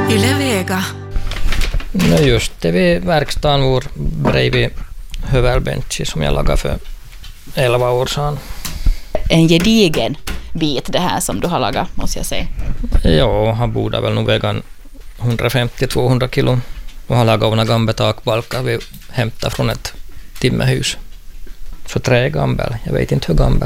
Yle Vega. No just det vid verkstaden vår bredvid hövelbenchi som jag lagade för 11 år sedan. En gedigen bit det här som du har lagat, måste jag säga. Ja, han borde väl nog väga 150-200 kilo och har lagat några gamla takbalkar vi hämtar från ett timmerhus. Så trä är gammal, jag vet inte hur gammal.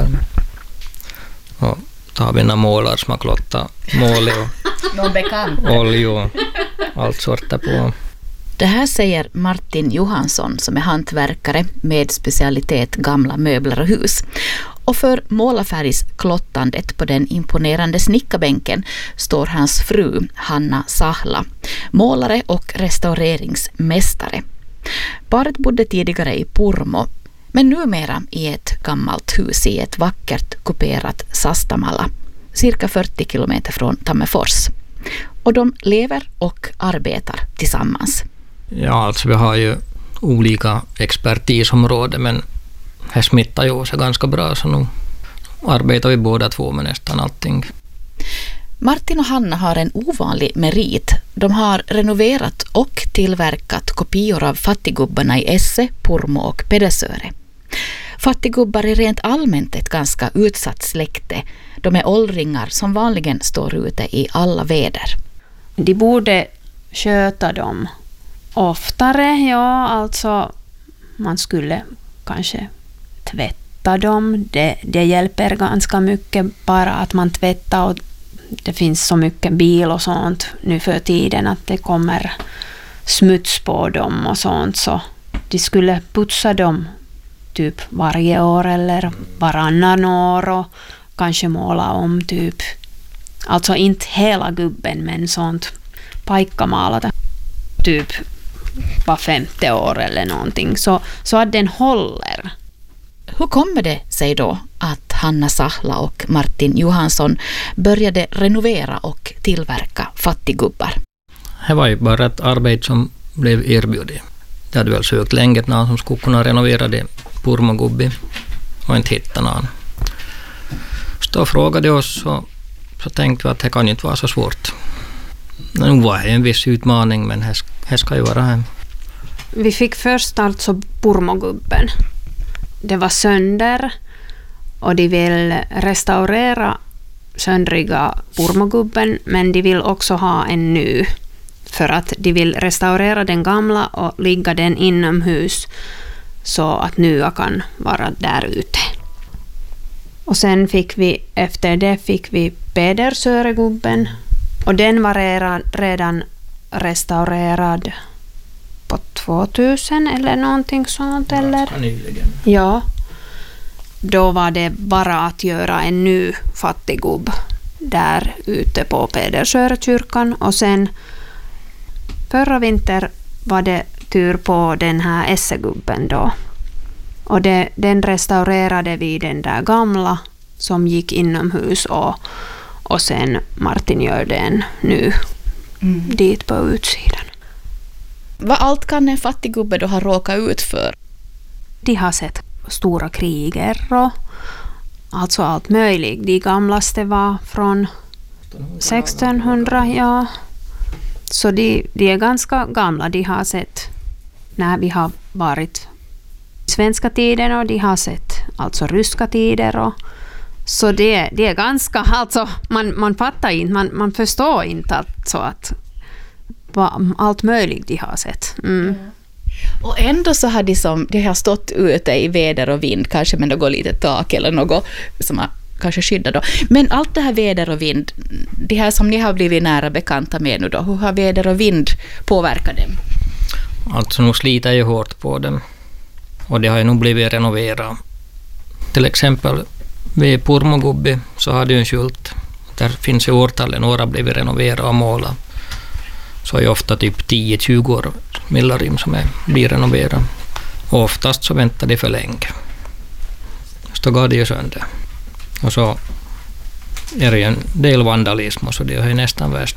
Och tar vi några målar som har klottat mål och olja och allt sorter på. Det här säger Martin Johansson som är hantverkare med specialitet gamla möbler och hus. Och för målarfärgsklottandet på den imponerande snickarbänken står hans fru Hanna Sahla, målare och restaureringsmästare. Paret bodde tidigare i Purmo, men numera i ett gammalt hus i ett vackert kuperat Sastamala, cirka 40 kilometer från Tammerfors. Och de lever och arbetar tillsammans. Ja, alltså vi har ju olika expertisområden, men här smittar ju sig ganska bra, så nu arbetar vi båda två med nästan allting. Martin och Hanna har en ovanlig merit. De har renoverat och tillverkat kopior av fattiggubbarna i Esse, Purmo och Pedersöre. Fattiggubbar är rent allmänt ett ganska utsatt släkte. De är åldringar som vanligen står ute i alla väder. De borde sköta dem oftare, ja, alltså man skulle kanske tvätta dem. Det hjälper ganska mycket bara att man tvättar, och det finns så mycket bil och sånt nu för tiden att det kommer smuts på dem och sånt, så de skulle putsa dem typ varje år eller varannan år och kanske måla om typ, alltså inte hela gubben men sånt paikkamalata typ var 50 år eller någonting, så att den håller. Hur kommer det sig då att Hanna Sahla och Martin Johansson började renovera och tillverka fattiggubbar? Det var ju bara ett arbete som blev erbjudet. Det hade väl sökt länge någon som skulle kunna renovera det Purmo-gubbi och inte hitta någon. Så då frågade oss, så tänkte vi att det kan inte vara så svårt. Nu var det en viss utmaning, men det ska ju vara här. Vi fick först alltså Purmo-gubben. Det var sönder och de vill restaurera söndriga Purmo-gubben, men de vill också ha en ny. För att de vill restaurera den gamla och ligga den inomhus så att nya kan vara där ute. Och sen efter det fick vi Pedersöregubben, och den var redan restaurerad på 2000 eller någonting sånt. Eller? Ja. Då var det bara att göra en ny fattiggubb där ute på Pedersörekyrkan, och sen förra vinter var det tur på den här Essegubben då. Och den restaurerade vi, den där gamla som gick inomhus, och sen Martin gör den nu dit på utsidan. Vad allt kan en fattiggubbe då ha råkat ut för? De har sett stora kriger och alltså allt möjligt. De gamlaste var från 1600, ja. Så de är ganska gamla. De har sett när vi har varit i svenska tiden, och de har sett alltså ryska tider. Och, så det är ganska, alltså man fattar inte, man förstår inte alltså att allt möjligt de har sett. Och ändå så har de har stått ute i väder och vind, kanske med något litet tak eller något som har kanske skyddat då. Men allt det här väder och vind, det här som ni har blivit nära bekanta med nu då, hur har väder och vind påverkat dem? Alltså nu sliter ju hårt på dem, och det har ju nog blivit renoverat. Till exempel vid Purmo-gubbi så har det ju en skylt. Där finns ju årtallen, några har blivit renoverat och målat. Så är ju ofta typ 10-20 år millarim som blir renoverat. Och oftast så väntar de för länge. Så går det ju sönder. Och så är det ju en del vandalism, och så det är ju nästan värst.